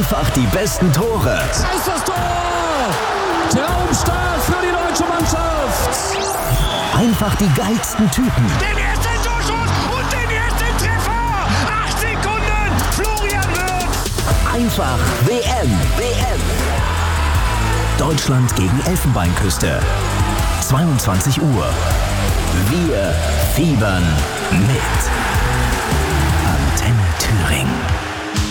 Einfach die besten Tore. Da ist das Tor! Traumstart für die deutsche Mannschaft! Einfach die geilsten Typen. Den ersten Torschuss und den ersten Treffer! 8 Sekunden, Florian Wirtz! Einfach WM. Deutschland gegen Elfenbeinküste. 22 Uhr. Wir fiebern mit. Antenne Thüringen.